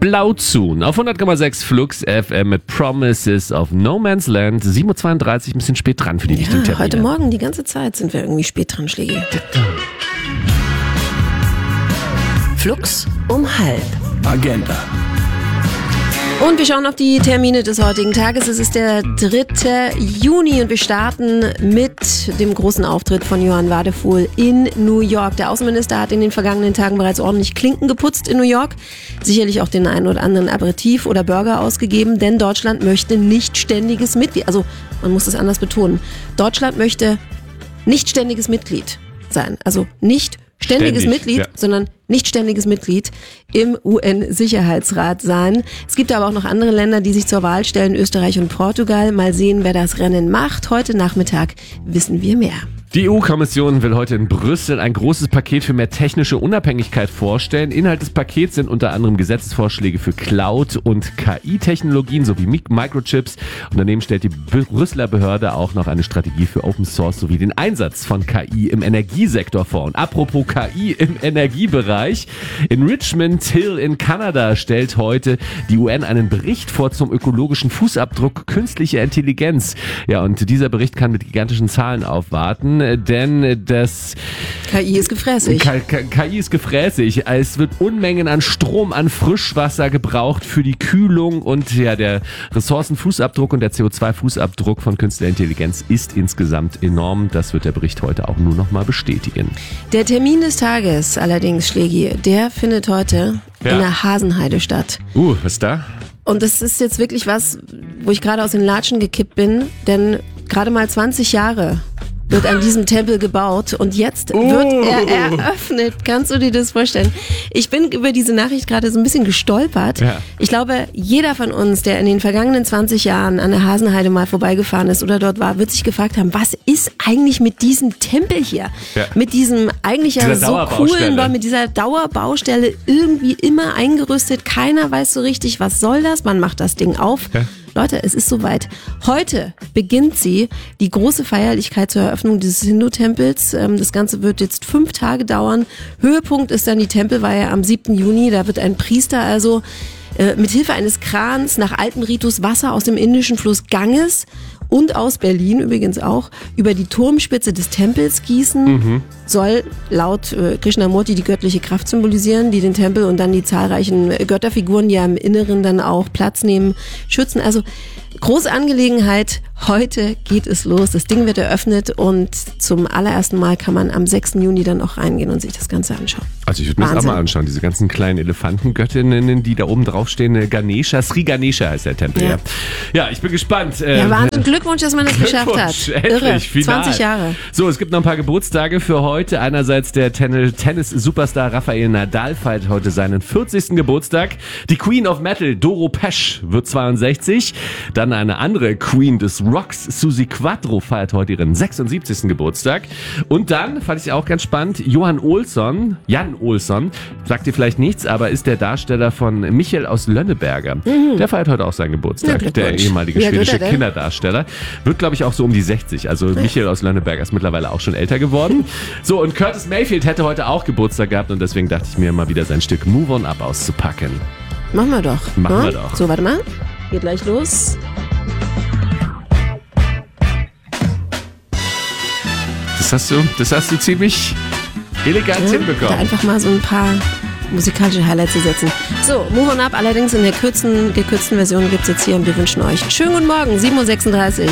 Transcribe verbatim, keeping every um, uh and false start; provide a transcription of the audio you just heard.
Blauzun auf hundert Komma sechs Flux F M mit Promises of No Man's Land. sieben Uhr zweiunddreißig, ein bisschen spät dran für die wichtigen Ja, Termine. heute Morgen die ganze Zeit sind wir irgendwie spät dran, Schlägi. Flux um halb. Agenda. Und wir schauen auf die Termine des heutigen Tages. Es ist der dritte Juni und wir starten mit dem großen Auftritt von Johann Wadefuhl in New York. Der Außenminister hat in den vergangenen Tagen bereits ordentlich Klinken geputzt in New York. Sicherlich auch den einen oder anderen Aperitif oder Burger ausgegeben, denn Deutschland möchte nicht ständiges Mitglied, also man muss es anders betonen, Deutschland möchte nicht ständiges Mitglied sein, also nicht ständiges Ständig, Mitglied, ja. sondern nicht ständiges Mitglied im U N-Sicherheitsrat sein. Es gibt aber auch noch andere Länder, die sich zur Wahl stellen, Österreich und Portugal. Mal sehen, wer das Rennen macht. Heute Nachmittag wissen wir mehr. Die E U-Kommission will heute in Brüssel ein großes Paket für mehr technische Unabhängigkeit vorstellen. Inhalt des Pakets sind unter anderem Gesetzesvorschläge für Cloud- und K I-Technologien sowie Microchips. Und daneben stellt die Brüsseler Behörde auch noch eine Strategie für Open Source sowie den Einsatz von K I im Energiesektor vor. Und apropos K I im Energiebereich, in Richmond Hill in Kanada stellt heute die U N einen Bericht vor zum ökologischen Fußabdruck künstlicher Intelligenz. Ja, und dieser Bericht kann mit gigantischen Zahlen aufwarten. Denn das K I ist gefräßig. K K I ist gefräßig. Es wird Unmengen an Strom, an Frischwasser gebraucht für die Kühlung und ja, der Ressourcenfußabdruck und der C O zwei Fußabdruck von künstlicher Intelligenz ist insgesamt enorm. Das wird der Bericht heute auch nur noch mal bestätigen. Der Termin des Tages allerdings, Schlägi, der findet heute Ja. in der Hasenheide statt. Uh, was ist da? Und das ist jetzt wirklich was, wo ich gerade aus den Latschen gekippt bin, denn gerade mal zwanzig Jahre wird an diesem Tempel gebaut und jetzt wird er eröffnet. Kannst du dir das vorstellen? Ich bin über diese Nachricht gerade so ein bisschen gestolpert. Ja. Ich glaube, jeder von uns, der in den vergangenen zwanzig Jahren an der Hasenheide mal vorbeigefahren ist oder dort war, wird sich gefragt haben, was ist eigentlich mit diesem Tempel hier? Ja. Mit diesem eigentlich ja Dieser so Dauerbaustelle. coolen, Bau, mit dieser Dauerbaustelle irgendwie immer eingerüstet. Keiner weiß so richtig, was soll das? Man macht das Ding auf. Ja. Leute, es ist soweit. Heute beginnt sie, die große Feierlichkeit zur Eröffnung dieses Hindu-Tempels. Das Ganze wird jetzt fünf Tage dauern. Höhepunkt ist dann die Tempelweihe am siebten Juni. Da wird ein Priester also äh, mit Hilfe eines Krans nach altem Ritus Wasser aus dem indischen Fluss Ganges und aus Berlin übrigens auch über die Turmspitze des Tempels gießen. Mhm. Soll laut äh, Krishnamurti die göttliche Kraft symbolisieren, die den Tempel und dann die zahlreichen Götterfiguren, die ja im Inneren dann auch Platz nehmen, schützen. Also große Angelegenheit. Heute geht es los. Das Ding wird eröffnet und zum allerersten Mal kann man am sechsten Juni dann auch reingehen und sich das Ganze anschauen. Also ich würde mir das auch Wahnsinn. mal anschauen, diese ganzen kleinen Elefantengöttinnen, die da oben draufstehen. Ganesha, Sri Ganesha heißt der Tempel. Ja, Ja. ja ich bin gespannt. Ja, Ähm, Wahnsinn. Glückwunsch, dass man das geschafft hat. Glückwunsch, endlich, Irre. final. zwanzig Jahre. So, es gibt noch ein paar Geburtstage für heute. Einerseits der Ten- Tennis-Superstar Rafael Nadal feiert heute seinen vierzigsten Geburtstag. Die Queen of Metal, Doro Pesch, wird zweiundsechzig. Dann eine andere Queen des Rocks, Suzi Quatro, feiert heute ihren sechsundsiebzigsten Geburtstag. Und dann, fand ich auch ganz spannend, Johan Olsson, Jan Olsson, sagt dir vielleicht nichts, aber ist der Darsteller von Michael aus Lönneberger. Mhm. Der feiert heute auch seinen Geburtstag. Na, Der ehemalige Wie alt wird schwedische er denn? Kinderdarsteller. Wird, glaube ich, auch so um die sechzig. Also Michael aus Lönneberger ist mittlerweile auch schon älter geworden. So, und Curtis Mayfield hätte heute auch Geburtstag gehabt und deswegen dachte ich mir mal wieder sein Stück Move On Up auszupacken. Machen wir doch. Machen ne? wir doch. So, warte mal. Geht gleich los. Das hast du, das hast du ziemlich elegant Ja, da hinbekommen. einfach mal so ein paar musikalische Highlights zu setzen. So, Move On Up, allerdings in der kürzen, gekürzten Version gibt's jetzt hier und wir wünschen euch einen schönen guten Morgen, sieben Uhr sechsunddreißig.